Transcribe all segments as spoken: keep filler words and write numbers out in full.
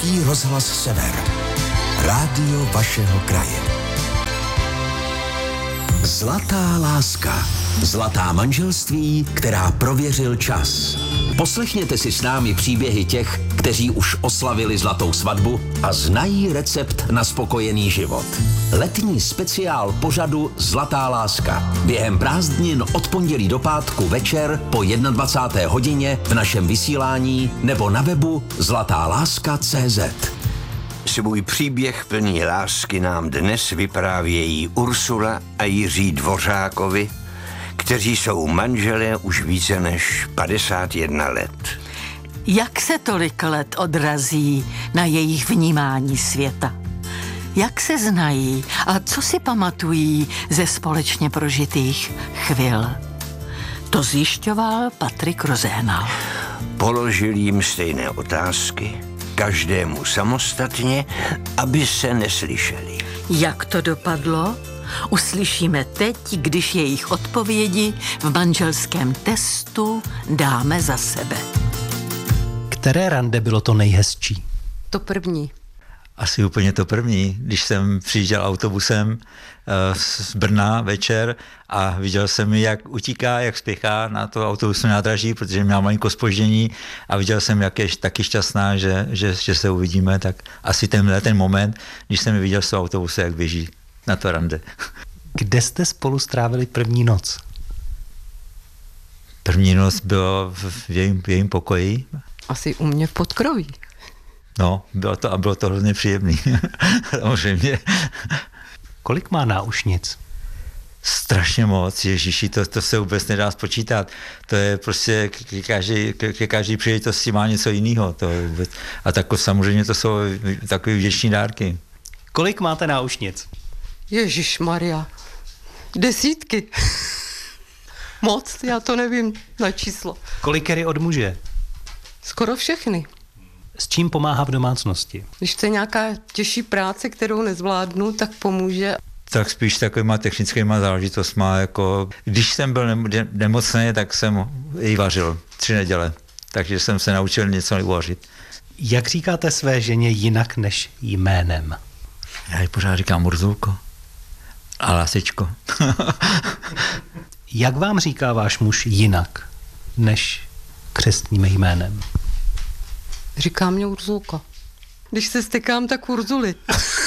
Český rozhlas Sever. Rádio vašeho kraje. Zlatá láska. Zlatá manželství, která prověřil čas. Poslechněte si s námi příběhy těch, kteří už oslavili zlatou svatbu a znají recept na spokojený život. Letní speciál pořadu Zlatá láska. Během prázdnin od pondělí do pátku večer po dvacáté jedné hodině v našem vysílání nebo na webu zlatá láska tečka cé zet. Svůj příběh plný lásky nám dnes vyprávějí Ursula a Jiří Dvořákovi, kteří jsou manželé už více než padesát jedna let. Jak se tolik let odrazí na jejich vnímání světa? Jak se znají a co si pamatují ze společně prožitých chvil? To zjišťoval Patrik Rozehnal. Položil jim stejné otázky, každému samostatně, aby se neslyšeli. Jak to dopadlo? Uslyšíme teď, když jejich odpovědi v manželském testu dáme za sebe. Které rande bylo to nejhezčí? To první. Asi úplně to první, když jsem přijížděl autobusem uh, z Brna večer a viděl jsem, jak utíká, jak spěchá na to autobusové nádraží, protože měla malinko zpoždění a viděl jsem, jak je taky šťastná, že, že, že se uvidíme, tak asi tenhle ten moment, když jsem ji viděl z toho autobuse, jak běží na to rande. Kde jste spolu strávili první noc? První noc bylo v jejím, v jejím pokoji. Asi u mě v podkroví. No, bylo to a bylo to hrozně příjemný. Samozřejmě. Kolik má náušnic? Strašně moc, ježiši, to, to se vůbec nedá spočítat. To je prostě ke každé, ke každé příležitosti má něco jiného. To vůbec, a tak samozřejmě to jsou takové vděční dárky. Kolik máte náušnic? Ježišmarja, desítky. Moc, já to nevím na číslo. Kolikery od muže? Skoro všechny. S čím pomáhá v domácnosti? Když to je nějaká těžší práce, kterou nezvládnu, tak pomůže. Tak spíš takovýma technickýma záležitostma, jako když jsem byl nemocný, tak jsem i vařil tři neděle, takže jsem se naučil něco uvařit. Jak říkáte své ženě jinak než jménem? Já ji pořád říkám Urzulko a Lásečko. Jak vám říká váš muž jinak než křestním jménem? Říká mě Urzulka. Když se stekám, tak Urzuli.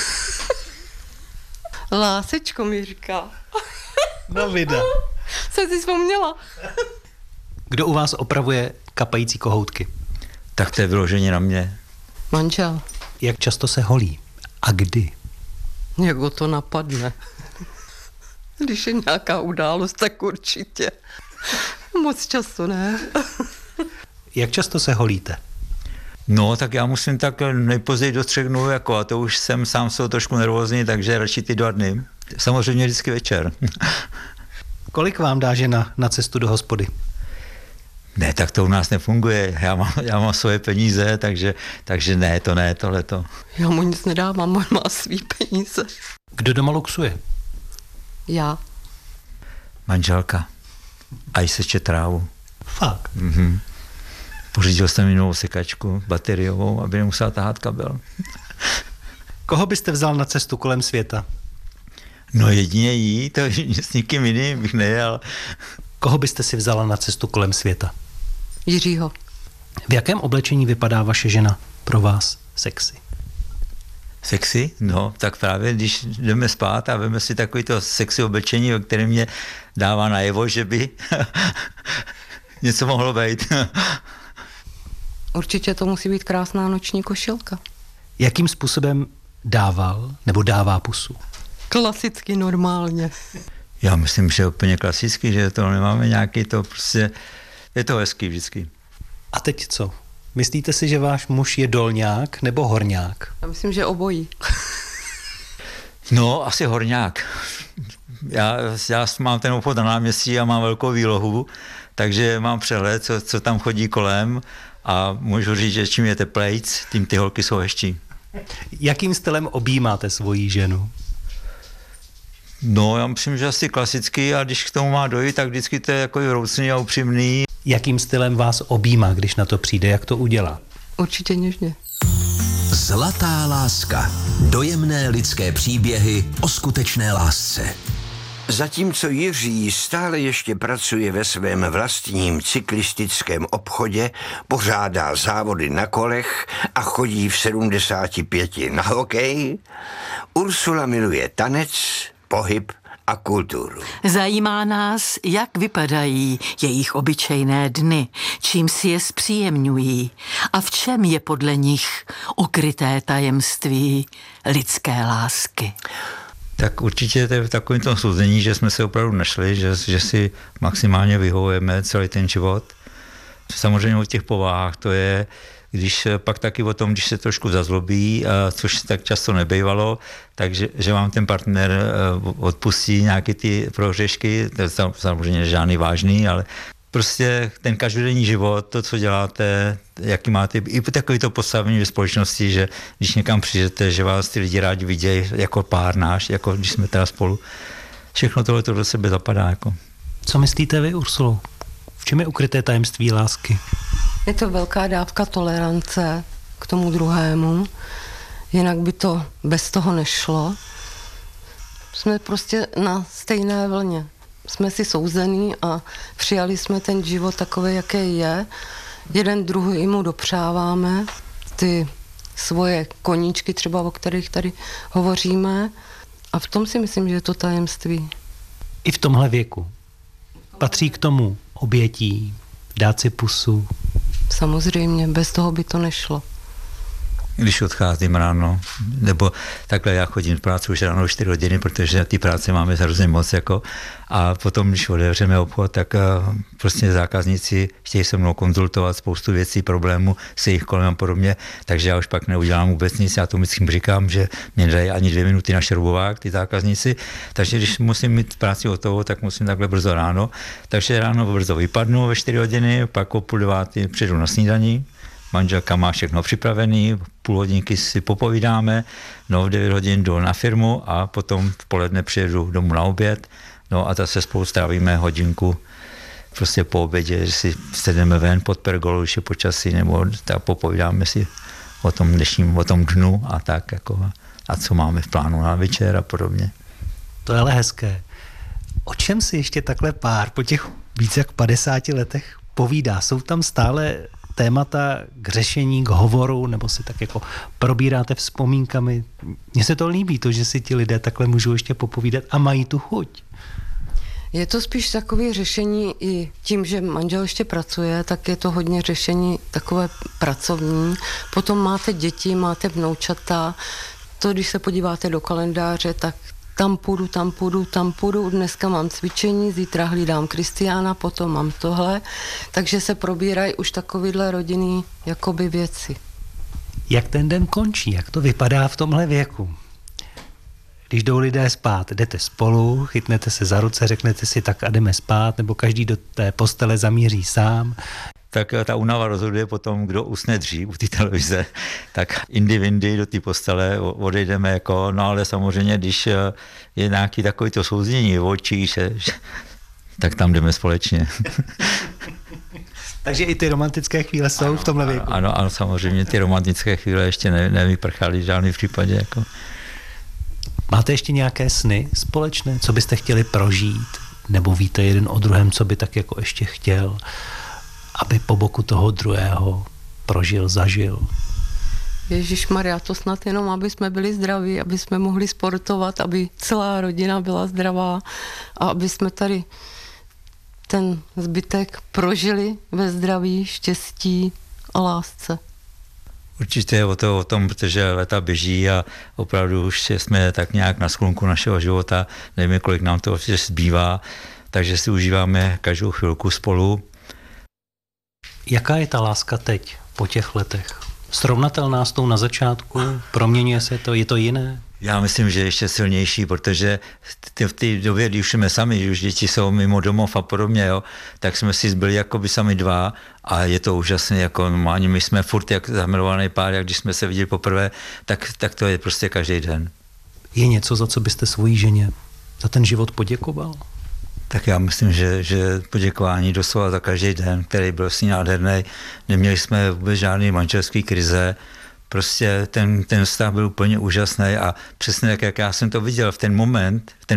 Lásečko mi říká. No vida. Jsem si vzpomněla. Kdo u vás opravuje kapající kohoutky? Tak to je vyloženě na mě. Manžel. Jak často se holí? A kdy? Jak ho to napadne. Když je nějaká událost, tak určitě. Moc často ne. Jak často se holíte? No, tak já musím tak nejpozději do třech dnů, jako, a to už jsem sám jsou trošku nervózní, takže radši ty dva dny. Samozřejmě vždycky večer. Kolik vám dá žena na cestu do hospody? Ne, tak to u nás nefunguje. Já mám, já mám svoje peníze, takže, takže ne, to ne, tohleto. Já mu nic nedávám, on má svý peníze. Kdo doma luxuje? Já. Manželka. A jí seče trávu. Fakt? Mhm. Pořídil jsem jinou sekačku bateriovou, aby nemusela tahat kabel. Koho byste vzal na cestu kolem světa? No jedině jí, to s nikým jiným bych nejel. Koho byste si vzala na cestu kolem světa? Jiřího. V jakém oblečení vypadá vaše žena pro vás sexy? Sexy? No, tak právě když jdeme spát a veme si takovýto sexy oblečení, o kterém mě dává najevo, že by něco mohlo být. Určitě to musí být krásná noční košilka. Jakým způsobem dával nebo dává pusu? Klasicky, normálně. Já myslím, že úplně klasicky, že to nemáme nějaký to prostě, je to hezký vždycky. A teď co? Myslíte si, že váš muž je dolňák nebo horňák? Já myslím, že obojí. No, asi horňák. Já, já mám ten obchod na náměstí a mám velkou výlohu, takže mám přehled, co, co tam chodí kolem a můžu říct, že čím je teplejc, tím ty holky jsou hezčí. Jakým stylem objímáte svoji ženu? No, já myslím, že asi klasický a když k tomu má dojít, tak vždycky to je jako vroucný a upřímný. Jakým stylem vás objímá, když na to přijde, jak to udělá? Určitě něžně. Zlatá láska. Dojemné lidské příběhy o skutečné lásce. Zatímco Jiří stále ještě pracuje ve svém vlastním cyklistickém obchodě, pořádá závody na kolech a chodí v sedmdesáti pěti na hokej, Ursula miluje tanec, pohyb a kulturu. Zajímá nás, jak vypadají jejich obyčejné dny, čím si je zpříjemňují a v čem je podle nich ukryté tajemství lidské lásky. Tak určitě to je v takovém tom souzení, že jsme se opravdu našli, že, že si maximálně vyhovujeme celý ten život. Samozřejmě o těch povahách to je, když pak taky o tom, když se trošku zazlobí, což tak často nebejvalo, takže že vám ten partner odpustí nějaké ty prohřešky, to je samozřejmě žádný vážný, ale prostě ten každodenní život, to, co děláte, jaký máte, i takový to postavení ve společnosti, že když někam přijdete, že vás ty lidi rádi vidějí jako pár náš, jako když jsme teda spolu. Všechno tohle to do sebe zapadá. Jako. Co myslíte vy, Ursulo? V čem je ukryté tajemství lásky? Je to velká dávka tolerance k tomu druhému, jinak by to bez toho nešlo. Jsme prostě na stejné vlně. Jsme si souzení a přijali jsme ten život takový, jaký je. Jeden druhý mu dopřáváme ty svoje koníčky třeba, o kterých tady hovoříme. A v tom si myslím, že je to tajemství. I v tomhle věku patří k tomu obětí, dát si pusu. Samozřejmě, bez toho by to nešlo. Když odcházím ráno, nebo takhle já chodím v práci už ráno čtyři hodiny, protože ty práce máme hrozně moc, jako, a potom, když otevřeme obchod, tak uh, prostě zákazníci chtějí se mnou konzultovat spoustu věcí, problémů se jich kolem a podobně, takže já už pak neudělám vůbec nic, já to vždycky říkám, že mě nedají ani dvě minuty na šroubovák, ty zákazníci, takže když musím mít práci hotovou, tak musím takhle brzo ráno, takže ráno brzo vypadnu ve čtyři hodiny, pak o půl devátý přijdu na snídaní, manželka má všechno připravený, půl hodinky si popovídáme, no v devět hodin jdu na firmu a potom v poledne přijedu domů na oběd, no a zase spolu strávíme hodinku prostě po obědě, že si sedneme ven pod pergolou, když je počasí, nebo tak popovídáme si o tom dnešním, o tom dnu a tak, jako, a co máme v plánu na večer a podobně. To je ale hezké. O čem si ještě takhle pár po těch více jak padesáti letech povídá? Jsou tam stále témata k řešení, k hovoru, nebo si tak jako probíráte vzpomínkami? Mně se to líbí, to, že si ti lidé takhle můžou ještě popovídat a mají tu chuť. Je to spíš takové řešení i tím, že manžel ještě pracuje, tak je to hodně řešení takové pracovní. Potom máte děti, máte vnoučata. To, když se podíváte do kalendáře, tak tam půjdu, tam půjdu, tam půjdu, dneska mám cvičení, zítra hlídám Kristiána, potom mám tohle, takže se probírají už takovýhle rodinný jakoby věci. Jak ten den končí? Jak to vypadá v tomhle věku? Když jdou lidé spát, jdete spolu, chytnete se za ruce, řeknete si tak a jdeme spát, nebo každý do té postele zamíří sám? Tak ta únava rozhoduje potom, kdo usne dřív u té televize, tak indy vindy do té postele odejdeme, jako, no ale samozřejmě, když je nějaký takový to souznění v očích, že, že, tak tam jdeme společně. Takže i ty romantické chvíle jsou ano, v tomhle věku? Ano, ano, samozřejmě ty romantické chvíle ještě ne, nevyprchaly v žádném případě. Jako. Máte ještě nějaké sny společné, co byste chtěli prožít? Nebo víte jeden o druhém, co by tak jako ještě chtěl, aby po boku toho druhého prožil, zažil? Ježišmarja, to snad jenom, aby jsme byli zdraví, aby jsme mohli sportovat, aby celá rodina byla zdravá a aby jsme tady ten zbytek prožili ve zdraví, štěstí a lásce. Určitě je o, to, o tom, protože leta běží a opravdu už jsme tak nějak na sklonku našeho života, nevíme, kolik nám to zbývá, takže si užíváme každou chvilku spolu. Jaká je ta láska teď, po těch letech? Srovnatelná s tou na začátku? Proměňuje se to? Je to jiné? Já myslím, že ještě silnější, protože v té době, když už jsme sami, že už děti jsou mimo domov a podobně, jo, tak jsme si byli jako by sami dva a je to úžasné, jako normálně, my jsme furt jak zamilovaný pár, jak když jsme se viděli poprvé, tak, tak to je prostě každý den. Je něco, za co byste svojí ženě za ten život poděkoval? Tak já myslím, že, že poděkování doslova za každý den, který byl s ní nádherný. Neměli jsme vůbec žádný manželský krize, Prostě ten, ten vztah byl úplně úžasný a přesně tak, jak já jsem to viděl v ten moment, v ten